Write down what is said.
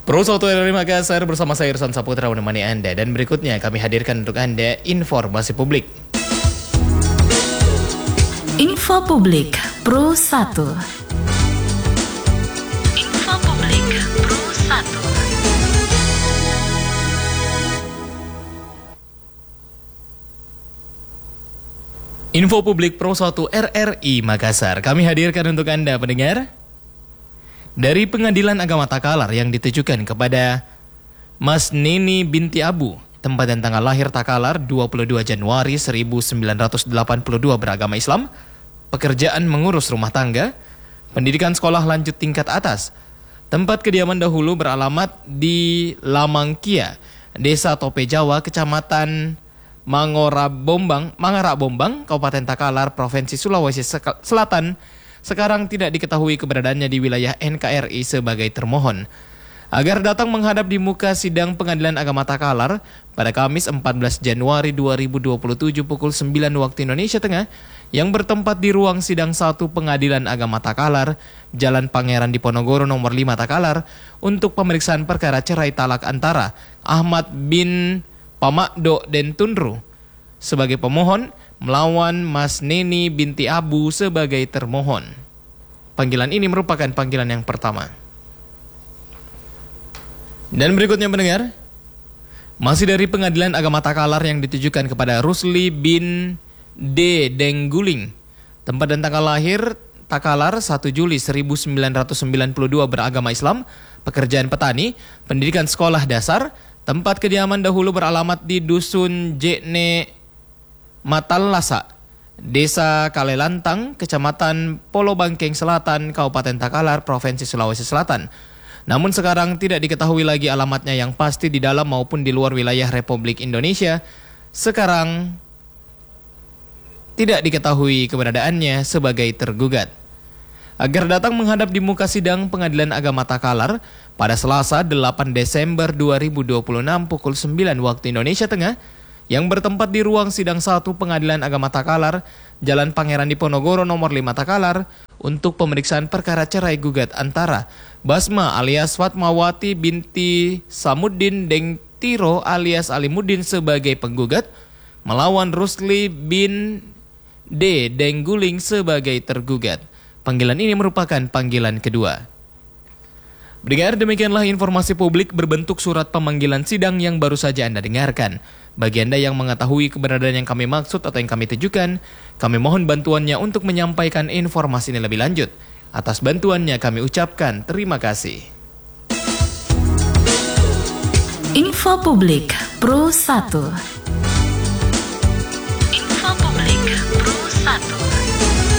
Pro 1 RRI Makassar bersama saya Irsan Saputra menemani Anda. Dan berikutnya kami hadirkan untuk Anda informasi publik. Info Publik Pro 1. Info Publik Pro 1. Info Publik Pro 1 RRI Makassar. Kami hadirkan untuk Anda pendengar. Dari Pengadilan Agama Takalar yang ditujukan kepada Mas Neni binti Abu, tempat dan tanggal lahir Takalar 22 Januari 1982, beragama Islam, pekerjaan mengurus rumah tangga, pendidikan sekolah lanjut tingkat atas. Tempat kediaman dahulu beralamat di Lamangkia, Desa Tope Jawa, Kecamatan Mangara Bombang, Kabupaten Takalar, Provinsi Sulawesi Selatan. Sekarang tidak diketahui keberadaannya di wilayah NKRI sebagai termohon. Agar datang menghadap di muka sidang Pengadilan Agama Takalar pada Kamis 14 Januari 2027 pukul 9 waktu Indonesia Tengah yang bertempat di ruang sidang 1 Pengadilan Agama Takalar, Jalan Pangeran Diponegoro nomor 5 Takalar untuk pemeriksaan perkara cerai talak antara Ahmad bin Pamakdo dan Tunru sebagai pemohon melawan Mas Neni binti Abu sebagai termohon. Panggilan ini merupakan panggilan yang pertama. Dan berikutnya pendengar, masih dari Pengadilan Agama Takalar yang ditujukan kepada Rusli bin D. Dengguling, tempat dan tanggal lahir Takalar 1 Juli 1992, beragama Islam, pekerjaan petani, pendidikan sekolah dasar, tempat kediaman dahulu beralamat di Dusun Jekne Matallasa, Desa Kalelantang, Kecamatan Polobangkeng Selatan, Kabupaten Takalar, Provinsi Sulawesi Selatan. Namun sekarang tidak diketahui lagi alamatnya yang pasti di dalam maupun di luar wilayah Republik Indonesia. Sekarang tidak diketahui keberadaannya sebagai tergugat. Agar datang menghadap di muka sidang Pengadilan Agama Takalar pada Selasa 8 Desember 2026 pukul 9 waktu Indonesia Tengah, yang bertempat di ruang sidang 1 Pengadilan Agama Takalar, Jalan Pangeran Diponegoro nomor 5 Takalar, untuk pemeriksaan perkara cerai gugat antara Basma alias Fatmawati binti Samuddin Dengtiro alias Alimuddin sebagai penggugat, melawan Rusli bin D. Dengguling sebagai tergugat. Panggilan ini merupakan panggilan kedua. Pendengar, demikianlah informasi publik berbentuk surat pemanggilan sidang yang baru saja Anda dengarkan. Bagi Anda yang mengetahui keberadaan yang kami maksud atau yang kami tujukan, kami mohon bantuannya untuk menyampaikan informasi ini lebih lanjut. Atas bantuannya kami ucapkan terima kasih. Info Publik Pro 1.